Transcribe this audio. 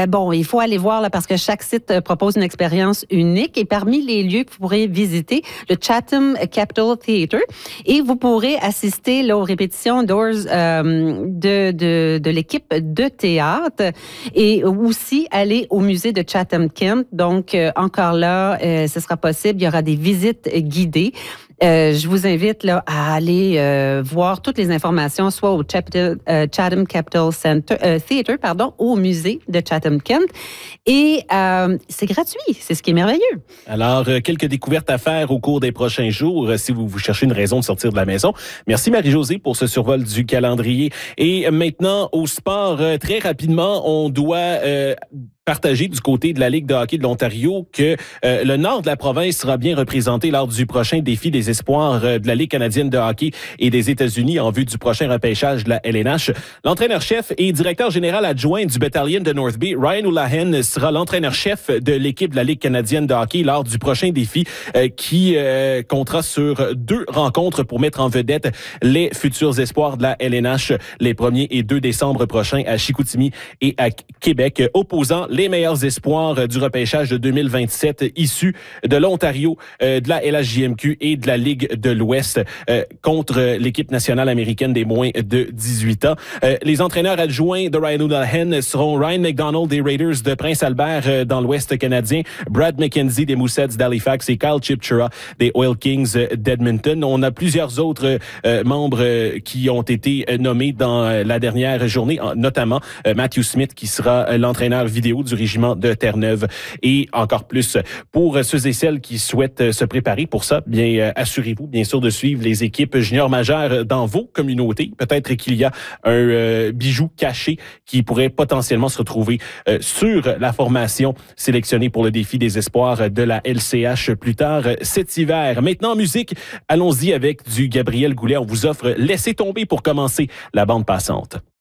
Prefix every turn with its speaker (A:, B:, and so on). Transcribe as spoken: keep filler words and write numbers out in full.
A: euh, bon, il faut aller voir là, parce que chaque site euh, propose une expérience unique. Et parmi les lieux que vous pourrez visiter, le Chatham Capitol Theatre. Et vous pourrez assister là, aux répétitions Doors euh, de, de, de l'équipe de théâtre. Et aussi aller au musée de Chatham-Kent. Donc, euh, encore là, euh, ce sera possible. Il y aura des visites guidées. Euh, je vous invite là, à aller euh, voir toutes les informations, soit au Chapital, euh, Chatham Capitol Center, euh, Theatre, pardon, au musée de Chatham-Kent. Et euh, c'est gratuit, c'est ce qui est merveilleux.
B: Alors, euh, quelques découvertes à faire au cours des prochains jours, euh, si vous, vous cherchez une raison de sortir de la maison. Merci Marie-Josée pour ce survol du calendrier. Et maintenant, au sport, euh, très rapidement, on doit... Euh, partager du côté de la Ligue de hockey de l'Ontario que euh, le nord de la province sera bien représenté lors du prochain défi des espoirs euh, de la Ligue canadienne de hockey et des États-Unis en vue du prochain repêchage de la L N H. L'entraîneur-chef et directeur général adjoint du Battalion de North Bay, Ryan O'Lahan, sera l'entraîneur-chef de l'équipe de la Ligue canadienne de hockey lors du prochain défi euh, qui euh, comptera sur deux rencontres pour mettre en vedette les futurs espoirs de la L N H les premiers et deux décembre prochains à Chicoutimi et à Québec, opposant les meilleurs espoirs du repêchage de deux mille vingt-sept issus de l'Ontario, euh, de la L H J M Q et de la Ligue de l'Ouest euh, contre l'équipe nationale américaine des moins de dix-huit ans. Euh, les entraîneurs adjoints de Ryan O'Lahan seront Ryan McDonald des Raiders de Prince-Albert euh, dans l'Ouest canadien, Brad McKenzie des Moussets d'Halifax et Kyle Chipchura des Oil Kings d'Edmonton. On a plusieurs autres euh, membres euh, qui ont été nommés dans euh, la dernière journée, notamment euh, Matthew Smith qui sera euh, l'entraîneur vidéo du régiment de Terre-Neuve et encore plus. Pour ceux et celles qui souhaitent se préparer pour ça, bien assurez-vous bien sûr de suivre les équipes juniors majeures dans vos communautés. Peut-être qu'il y a un euh, bijou caché qui pourrait potentiellement se retrouver euh, sur la formation sélectionnée pour le défi des espoirs de la L C H plus tard cet hiver. Maintenant en musique, allons-y avec du Gabriel Goulet. On vous offre Laissez tomber pour commencer la bande passante.